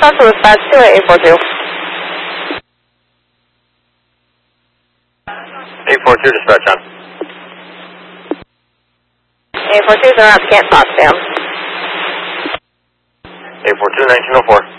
talk to dispatch 2 at 842. 842 dispatch on. 842's around, can't talk to him. 842, 1904.